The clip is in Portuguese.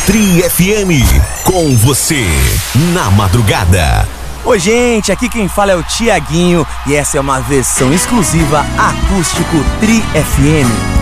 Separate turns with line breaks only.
Tri FM, com você, na madrugada.
Oi gente, aqui quem fala é o Tiaguinho e essa é uma versão exclusiva acústico Tri FM.